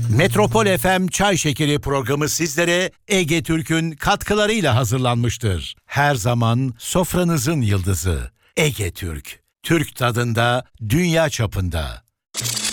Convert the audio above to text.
Metropol FM Çay Şekeri programı sizlere Ege Türk'ün katkılarıyla hazırlanmıştır. Her zaman sofranızın yıldızı Ege Türk. Türk tadında, dünya çapında.